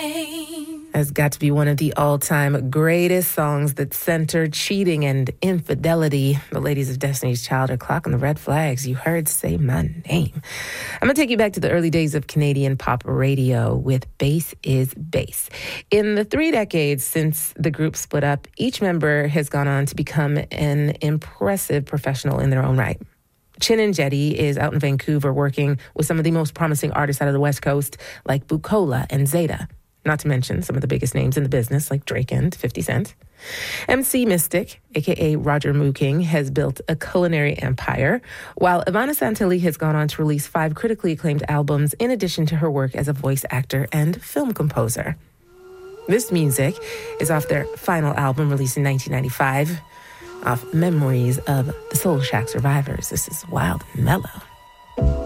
Has got to be one of the all-time greatest songs that center cheating and infidelity. The ladies of Destiny's Child are clocking the red flags. You heard Say My Name. I'm going to take you back to the early days of Canadian pop radio with Bass is Bass. In the 3 decades since the group split up, each member has gone on to become an impressive professional in their own right. Chin and Jetty is out in Vancouver working with some of the most promising artists out of the West Coast, like Bukola and Zeta. Not to mention some of the biggest names in the business, like Drake and 50 Cent. MC Mystic, a.k.a. Roger Mooking, has built a culinary empire, while Ivana Santilli has gone on to release 5 critically acclaimed albums, in addition to her work as a voice actor and film composer. This music is off their final album, released in 1995, off Memories of the Soul Shack Survivors. This is Wild and Mellow.